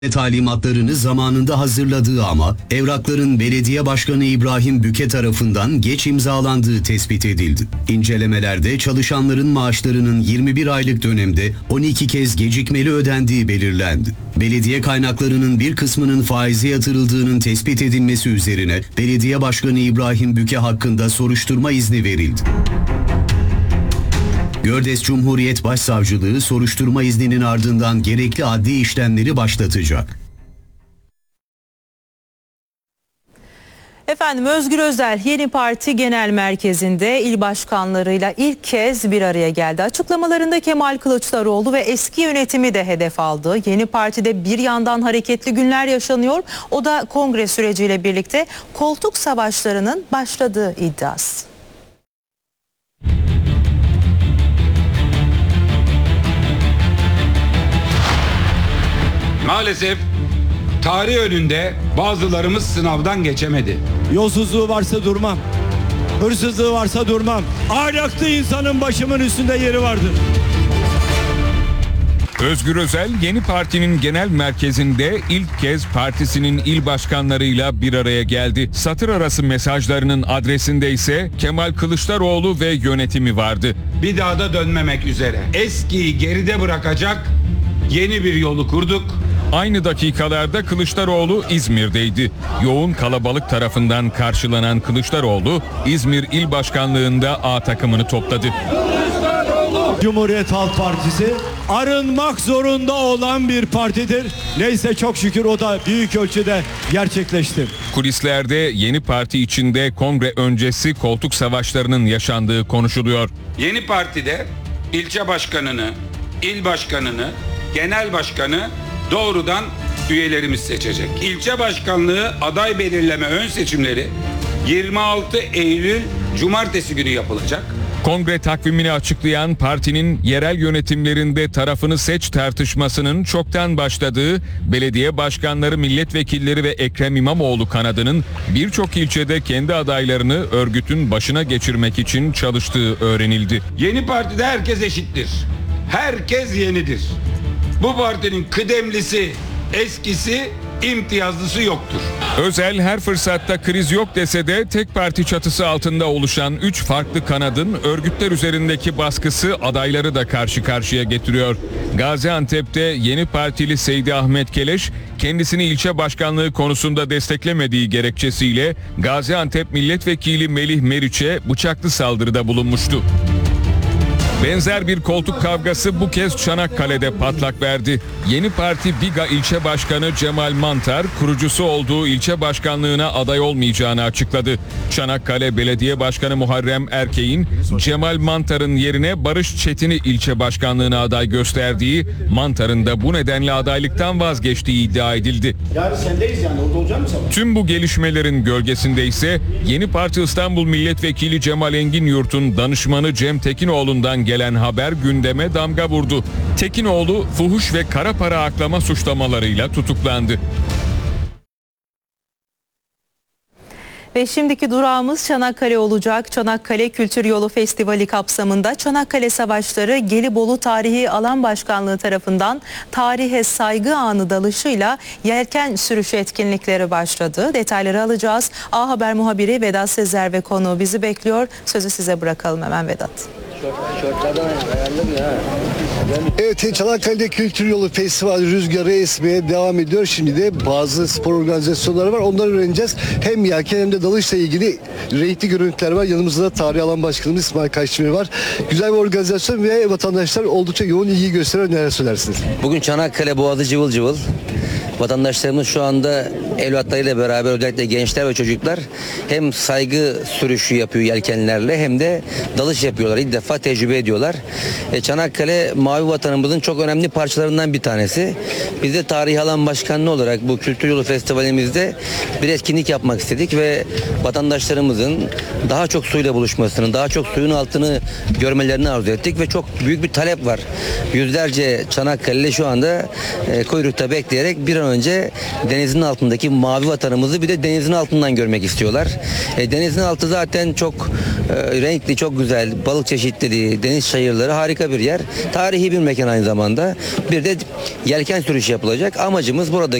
talimatlarını zamanında hazırladığı ama evrakların belediye başkanı İbrahim Büke tarafından geç imzalandığı tespit edildi. İncelemelerde çalışanların maaşlarının 21 aylık dönemde 12 kez gecikmeli ödendiği belirlendi. Belediye kaynaklarının bir kısmının faize yatırıldığının tespit edilmesi üzerine belediye başkanı İbrahim Büke hakkında soruşturma izni verildi. Gördes Cumhuriyet Başsavcılığı soruşturma izninin ardından gerekli adli işlemleri başlatacak. Efendim, Özgür Özel Yeni Parti Genel Merkezi'nde il başkanlarıyla ilk kez bir araya geldi. Açıklamalarında Kemal Kılıçdaroğlu ve eski yönetimi de hedef aldı. Yeni Parti'de bir yandan hareketli günler yaşanıyor, o da kongre süreciyle birlikte koltuk savaşlarının başladığı iddiası. Maalesef tarih önünde bazılarımız sınavdan geçemedi. Yolsuzluğu varsa durmam. Hırsızlığı varsa durmam. Ahlaklı insanın başımın üstünde yeri vardır. Özgür Özel Yeni Parti'nin genel merkezinde ilk kez partisinin il başkanlarıyla bir araya geldi. Satır arası mesajlarının adresinde ise Kemal Kılıçdaroğlu ve yönetimi vardı. Bir daha da dönmemek üzere. Eskiyi geride bırakacak yeni bir yolu kurduk. Aynı dakikalarda Kılıçdaroğlu İzmir'deydi. Yoğun kalabalık tarafından karşılanan Kılıçdaroğlu İzmir İl Başkanlığı'nda A takımını topladı. Cumhuriyet Halk Partisi arınmak zorunda olan bir partidir. Neyse, çok şükür o da büyük ölçüde gerçekleşti. Kulislerde Yeni Parti içinde kongre öncesi koltuk savaşlarının yaşandığı konuşuluyor. Yeni Parti'de ilçe başkanını, il başkanını, genel başkanı doğrudan üyelerimiz seçecek. İlçe başkanlığı aday belirleme ön seçimleri 26 Eylül Cumartesi günü yapılacak. Kongre takvimini açıklayan partinin yerel yönetimlerinde tarafını seç tartışmasının çoktan başladığı, belediye başkanları, milletvekilleri ve Ekrem İmamoğlu kanadının birçok ilçede kendi adaylarını örgütün başına geçirmek için çalıştığı öğrenildi. Yeni Parti'de herkes eşittir. Herkes yenidir. Bu partinin kıdemlisi, eskisi, imtiyazlısı yoktur. Özel her fırsatta kriz yok dese de tek parti çatısı altında oluşan 3 farklı kanadın örgütler üzerindeki baskısı adayları da karşı karşıya getiriyor. Gaziantep'te Yeni Partili Seydi Ahmet Keleş kendisini ilçe başkanlığı konusunda desteklemediği gerekçesiyle Gaziantep Milletvekili Melih Meriç'e bıçaklı saldırıda bulunmuştu. Benzer bir koltuk kavgası bu kez Çanakkale'de patlak verdi. Yeni Parti Biga ilçe başkanı Cemal Mantar, kurucusu olduğu ilçe başkanlığına aday olmayacağını açıkladı. Çanakkale Belediye Başkanı Muharrem Erkek'in Cemal Mantar'ın yerine Barış Çetin'i ilçe başkanlığına aday gösterdiği, Mantar'ın da bu nedenle adaylıktan vazgeçtiği iddia edildi. Yani sendeyiz, yani orada olacak mısın? Tüm bu gelişmelerin gölgesinde ise Yeni Parti İstanbul Milletvekili Cemal Enginyurt'un danışmanı Cem Tekinoğlu'ndan gelen haber gündeme damga vurdu. Tekinoğlu fuhuş ve kara para aklama suçlamalarıyla tutuklandı. Ve şimdiki durağımız Çanakkale olacak. Çanakkale Kültür Yolu Festivali kapsamında Çanakkale Savaşları Gelibolu Tarihi Alan Başkanlığı tarafından tarihe saygı anı dalışıyla yelken sürüşü etkinlikleri başladı. Detayları alacağız. A Haber muhabiri Vedat Sezer ve konuğu bizi bekliyor. Sözü size bırakalım hemen Vedat. Evet, Çanakkale'de Kültür Yolu Festivali rüzgarı esmeye devam ediyor. Şimdi de bazı spor organizasyonları var. Onları öğreneceğiz. Hem yelken hem de dalışla ilgili renkli görüntüler var. Yanımızda da Tarih Alan Başkanımız İsmail Kaşdemir var. Güzel bir organizasyon ve vatandaşlar oldukça yoğun ilgi gösteriyor. Neler söylersiniz? Bugün Çanakkale Boğazı cıvıl cıvıl. Vatandaşlarımız şu anda evlatlarıyla beraber, özellikle gençler ve çocuklar hem saygı sürüşü yapıyor yelkenlerle hem de dalış yapıyorlar. İlk defa tecrübe ediyorlar. Çanakkale mavi vatanımızın çok önemli parçalarından bir tanesi. Biz de Tarihi Alan Başkanlığı olarak bu Kültür Yolu Festivalimizde bir etkinlik yapmak istedik ve vatandaşlarımızın daha çok suyla buluşmasını, daha çok suyun altını görmelerini arzu ettik ve çok büyük bir talep var. Yüzlerce Çanakkale'li şu anda kuyrukta bekleyerek bir an önce denizin altındaki mavi vatanımızı bir de denizin altından görmek istiyorlar. Denizin altı zaten çok renkli, çok güzel. Balık çeşitliliği, deniz çayırları harika bir yer. Tarihi bir mekan aynı zamanda. Bir de yelken sürüşü yapılacak. Amacımız burada